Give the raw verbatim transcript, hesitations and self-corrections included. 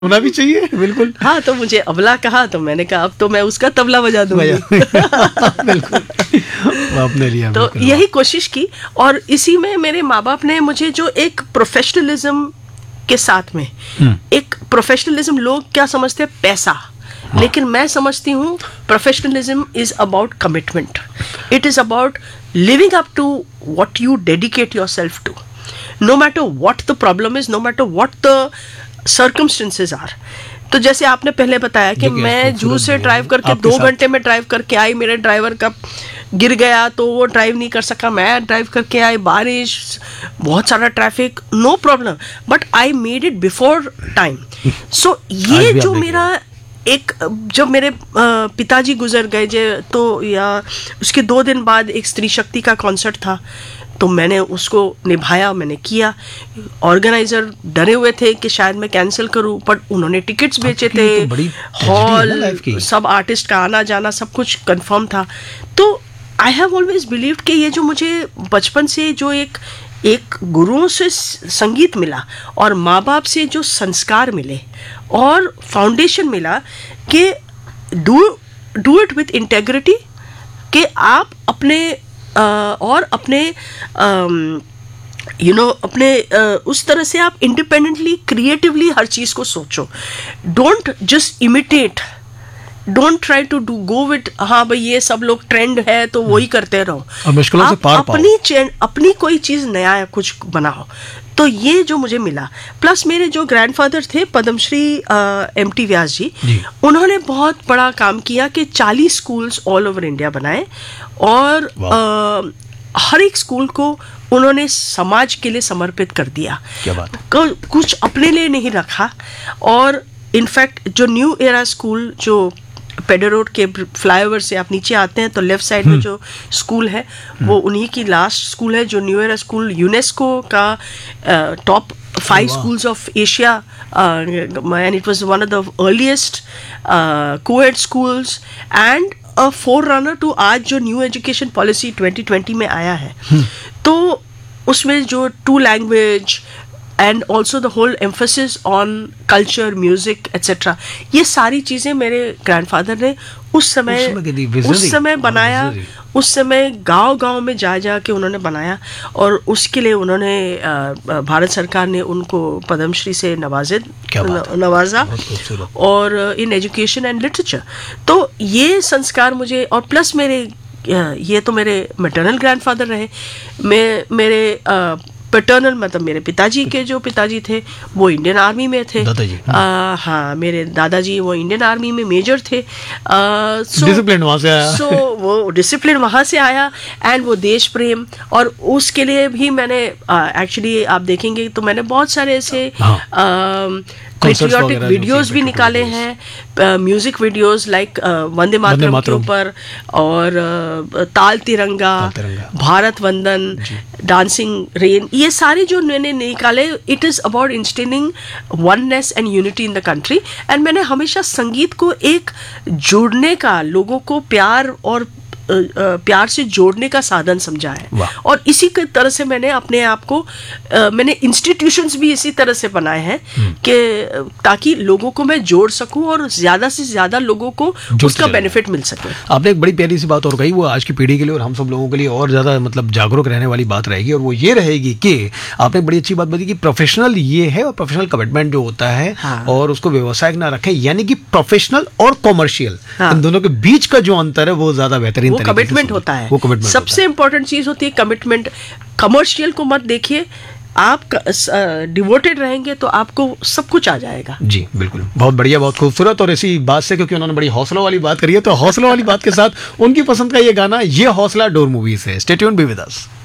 होना भी चाहिए, बिल्कुल। हाँ, तो मुझे अबला कहा तो मैंने कहा अब तो मैं उसका तबला बजा दूंगी। बिल्कुल, आपने लिया। तो यही कोशिश की, और इसी में मेरे माँ बाप ने मुझे जो एक प्रोफेशनलिज्म के साथ में, एक प्रोफेशनलिज्म लोग क्या समझते हैं, पैसा, लेकिन मैं समझती हूँ professionalism is about commitment, it is about living up to what you dedicate yourself to, no matter what the problem is, no matter what the circumstances are. तो जैसे आपने पहले बताया कि मैं जू से ड्राइव करके दो घंटे में ड्राइव करके आई, मेरे ड्राइवर का गिर गया तो वो ड्राइव नहीं कर सका, मैं ड्राइव करके आई, बारिश, बहुत सारा traffic, no problem, but I made it before time. सो ये जो मेरा एक, जब मेरे पिताजी गुजर गए जे तो, या उसके दो दिन बाद एक स्त्री शक्ति का कॉन्सर्ट था, तो मैंने उसको निभाया, मैंने किया। ऑर्गेनाइजर डरे हुए थे कि शायद मैं कैंसिल करूं, बट उन्होंने टिकट्स बेचे थे, हॉल, सब आर्टिस्ट का आना जाना सब कुछ कंफर्म था। तो आई हैव ऑलवेज बिलीव्ड कि ये जो मुझे बचपन से जो एक एक गुरुओं से संगीत मिला और माँ बाप से जो संस्कार मिले और फाउंडेशन मिला कि do do it with integrity, कि आप अपने Uh, और अपने यू नो अपने uh, उस तरह से आप इंडिपेंडेंटली क्रिएटिवली हर चीज़ को सोचो, don't just imitate, don't try to do go with, हाँ भाई ये सब लोग ट्रेंड है तो वही करते रहो, आप अपनी अपनी कोई चीज़ नया कुछ बनाओ। तो ये जो मुझे मिला, प्लस मेरे जो ग्रैंडफादर थे पद्मश्री एम टी व्यास जी, जी, उन्होंने बहुत बड़ा काम किया कि चालीस स्कूल्स ऑल ओवर इंडिया बनाए, और आ, हर एक स्कूल को उन्होंने समाज के लिए समर्पित कर दिया। क्या बात है। कुछ अपने लिए नहीं रखा। और इनफैक्ट जो न्यू एरा स्कूल जो पेडर रोड के फ्लाईओवर से आप नीचे आते हैं तो लेफ्ट साइड में जो स्कूल है वो उन्हीं की लास्ट स्कूल है, जो न्यू एरा स्कूल यूनेस्को का top five schools of Asia, and it was one of the earliest coed schools and a four Runner two आज जो new education policy twenty twenty में आया है। तो उसमें जो to language and also the whole emphasis on culture, music etcetera, ये सारी चीज़ें मेरे ग्रैंडफादर ने उस समय उस समय बनाया, उस समय गांव गांव में जा जा के उन्होंने बनाया, और उसके लिए उन्होंने भारत सरकार ने उनको पद्मश्री से नवाजे नवाजा, और इन एजुकेशन एंड लिटरेचर। तो ये संस्कार मुझे, और प्लस मेरे ये तो मेरे मैटरनल ग्रैंडफादर रहे, मैं मेरे पैटर्नल मतलब मेरे पिताजी के जो पिताजी थे वो इंडियन आर्मी में थे। दादाजी आ, हाँ मेरे दादाजी वो इंडियन आर्मी में मेजर थे। डिसिप्लिन वहाँ से आया। सो so, वो डिसिप्लिन वहाँ से आया, एंड वो देश प्रेम, और उसके लिए भी मैंने एक्चुअली आप देखेंगे तो मैंने बहुत सारे ऐसे पेट्रियोटिक वीडियोस भी निकाले हैं, music videos like Vande Mataram के ऊपर, और uh, ताल तिरंगा, भारत वंदन, डांसिंग रेन, ये सारे जो मैंने निकाले, it is about instilling oneness and unity in the country. And मैंने हमेशा संगीत को एक जुड़ने का, लोगों को प्यार और प्यार से जोड़ने का साधन समझा है, और इसी के तरह से मैंने अपने आप को, मैंने इंस्टीट्यूशंस भी इसी तरह से बनाए हैं कि ताकि लोगों को मैं जोड़ सकूं और ज्यादा से ज्यादा लोगों को उसका बेनिफिट मिल सके। आपने एक बड़ी प्यारी सी बात और कही, वो आज की पीढ़ी के लिए और हम सब लोगों के लिए और ज्यादा मतलब जागरूक रहने वाली बात रहेगी, और वो ये रहेगी कि आपने बड़ी अच्छी बात बताई कि प्रोफेशनल ये है, और प्रोफेशनल कमिटमेंट जो होता है, हाँ, और उसको व्यवसायिक ना रखें, यानी कि प्रोफेशनल और कॉमर्शियल, हाँ, इन दोनों के बीच का जो अंतर है वो ज्यादा बेहतरीन कमिटमेंट होता है। वो कमिटमेंट सबसे इंपॉर्टेंट चीज होती है, कमिटमेंट। कमर्शियल को मत देखिए, आप डिवोटेड रहेंगे तो आपको सब कुछ आ जाएगा। जी बिल्कुल, बहुत बढ़िया, बहुत खूबसूरत। और इसी बात से, क्योंकि उन्होंने बड़ी हौसला वाली बात करी है, तो हौसला वाली बात के साथ उनकी पसंद का ये गाना, ये हौसला डोर मूवी से। Stay tuned, be with us.